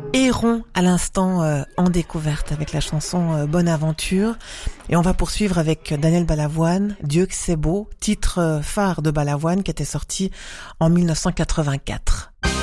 Héron à l'instant en découverte avec la chanson Bonne Aventure. Et on va poursuivre avec Daniel Balavoine, Dieu que c'est beau, titre phare de Balavoine qui était sorti en 1984.